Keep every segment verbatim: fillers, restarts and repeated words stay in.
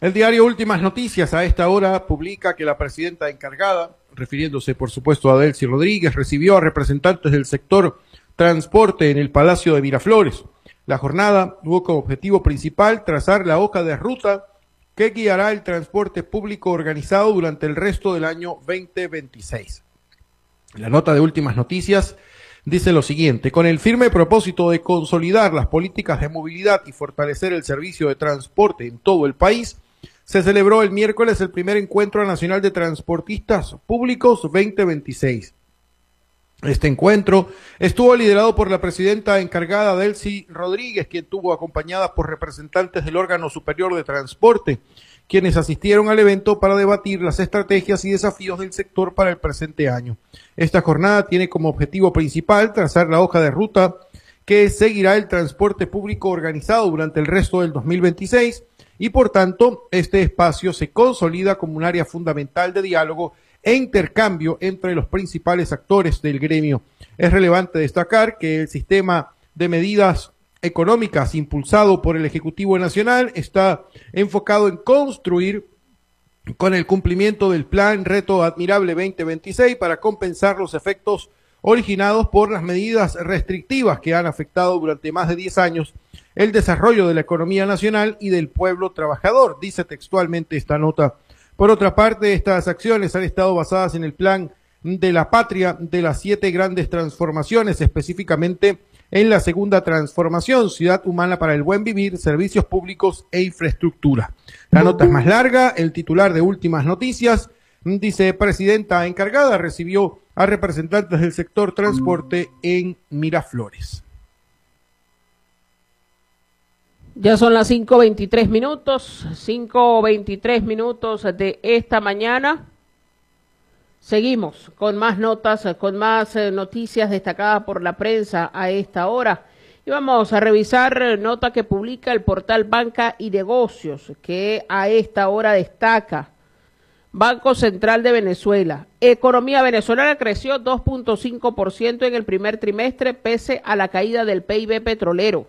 El diario Últimas Noticias a esta hora publica que la presidenta encargada, refiriéndose por supuesto a Delcy Rodríguez, recibió a representantes del sector transporte en el Palacio de Miraflores. La jornada tuvo como objetivo principal trazar la hoja de ruta que guiará el transporte público organizado durante el resto del año veinte veintiséis. La nota de Últimas Noticias dice lo siguiente: con el firme propósito de consolidar las políticas de movilidad y fortalecer el servicio de transporte en todo el país, se celebró el miércoles el primer Encuentro Nacional de Transportistas Públicos veinte veintiséis. Este encuentro estuvo liderado por la presidenta encargada Delcy Rodríguez, quien estuvo acompañada por representantes del órgano superior de transporte, quienes asistieron al evento para debatir las estrategias y desafíos del sector para el presente año. Esta jornada tiene como objetivo principal trazar la hoja de ruta que seguirá el transporte público organizado durante el resto del dos mil veintiséis y, por tanto, este espacio se consolida como un área fundamental de diálogo e intercambio entre los principales actores del gremio. Es relevante destacar que el sistema de medidas económicas impulsado por el Ejecutivo Nacional está enfocado en construir con el cumplimiento del Plan Reto Admirable veinte veintiséis para compensar los efectos originados por las medidas restrictivas que han afectado durante más de diez años el desarrollo de la economía nacional y del pueblo trabajador, dice textualmente esta nota. Por otra parte, estas acciones han estado basadas en el plan de la patria de las siete grandes transformaciones, específicamente en la segunda transformación, ciudad humana para el buen vivir, servicios públicos e infraestructura. La nota es más larga. El titular de Últimas Noticias dice: presidenta encargada recibió a representantes del sector transporte en Miraflores. Ya son las cinco veintitrés minutos, cinco veintitrés minutos de esta mañana. Seguimos con más notas, con más eh, noticias destacadas por la prensa a esta hora. Y vamos a revisar eh, nota que publica el portal Banca y Negocios, que a esta hora destaca: Banco Central de Venezuela. Economía venezolana creció dos punto cinco por ciento en el primer trimestre pese a la caída del P I B petrolero.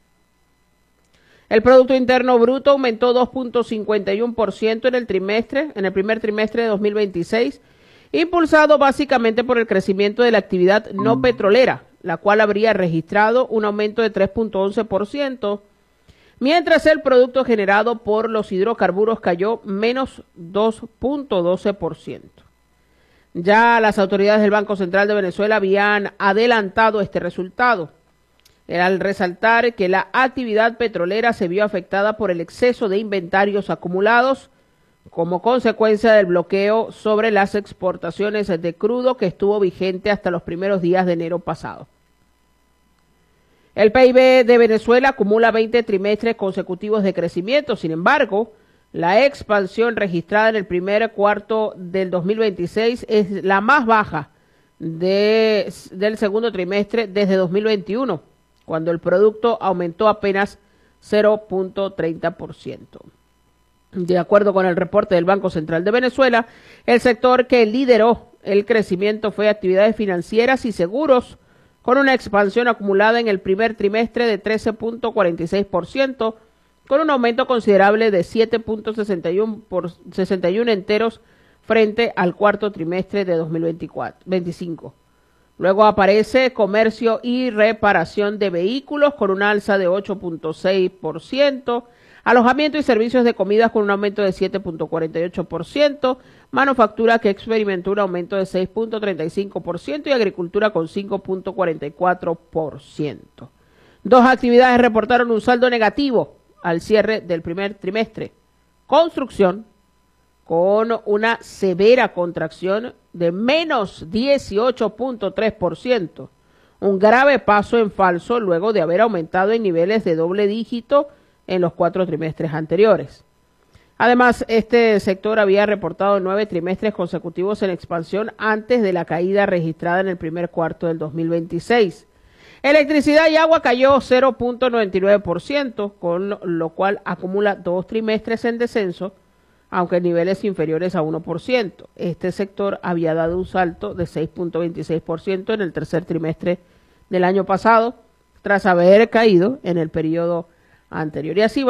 El Producto Interno Bruto aumentó dos punto cincuenta y uno por ciento en el trimestre, en el primer trimestre de dos mil veintiséis, impulsado básicamente por el crecimiento de la actividad no petrolera, la cual habría registrado un aumento de tres punto once por ciento, mientras el producto generado por los hidrocarburos cayó menos dos punto doce por ciento. Ya las autoridades del Banco Central de Venezuela habían adelantado este resultado, al resaltar que la actividad petrolera se vio afectada por el exceso de inventarios acumulados como consecuencia del bloqueo sobre las exportaciones de crudo que estuvo vigente hasta los primeros días de enero pasado. El P I B de Venezuela acumula veinte trimestres consecutivos de crecimiento. Sin embargo, la expansión registrada en el primer cuarto del dos mil veintiséis es la más baja de, del segundo trimestre desde dos mil veintiuno, cuando el producto aumentó apenas cero punto treinta por ciento. De acuerdo con el reporte del Banco Central de Venezuela, el sector que lideró el crecimiento fue actividades financieras y seguros, con una expansión acumulada en el primer trimestre de trece punto cuarenta y seis por ciento, con un aumento considerable de siete punto sesenta y uno por sesenta y uno enteros frente al cuarto trimestre de dos mil veinticinco. Luego aparece comercio y reparación de vehículos con un alza de ocho punto seis por ciento, alojamiento y servicios de comidas con un aumento de siete punto cuarenta y ocho por ciento, manufactura que experimentó un aumento de seis punto treinta y cinco por ciento y agricultura con cinco punto cuarenta y cuatro por ciento. Dos actividades reportaron un saldo negativo al cierre del primer trimestre: construcción, con una severa contracción de menos dieciocho punto tres por ciento, un grave paso en falso luego de haber aumentado en niveles de doble dígito en los cuatro trimestres anteriores. Además, este sector había reportado nueve trimestres consecutivos en expansión antes de la caída registrada en el primer cuarto del dos mil veintiséis. Electricidad y agua cayó cero punto noventa y nueve por ciento, con lo cual acumula dos trimestres en descenso, aunque en niveles inferiores a uno por ciento. Este sector había dado un salto de seis punto veintiséis por ciento en el tercer trimestre del año pasado, tras haber caído en el periodo anterior. Y así